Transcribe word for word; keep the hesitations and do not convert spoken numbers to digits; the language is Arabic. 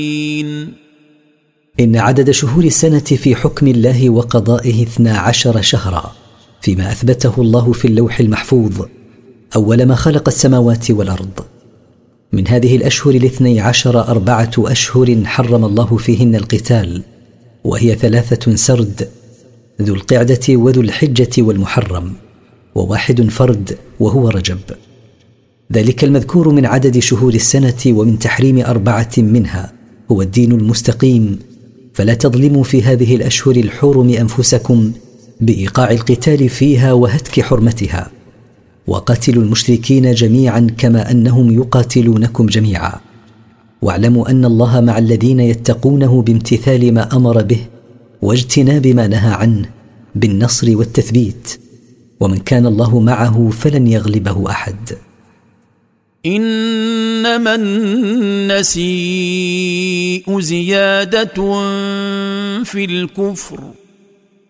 إن عدد شهور السنة في حكم الله وقضائه اثنا عشر شهرا فيما أثبته الله في اللوح المحفوظ أول ما خلق السماوات والأرض. من هذه الأشهر الاثني عشر أربعة أشهر حرم الله فيهن القتال، وهي ثلاثة سرد: ذو القعدة وذو الحجة والمحرم، وواحد فرد وهو رجب. ذلك المذكور من عدد شهور السنة ومن تحريم أربعة منها هو الدين المستقيم، فلا تظلموا في هذه الأشهر الحرم أنفسكم بإيقاع القتال فيها وهتك حرمتها، وقاتلوا المشركين جميعا كما أنهم يقاتلونكم جميعا، واعلموا أن الله مع الذين يتقونه بامتثال ما أمر به واجتناب ما نهى عنه بالنصر والتثبيت، ومن كان الله معه فلن يغلبه أحد. إنما النسيء زيادة في الكفر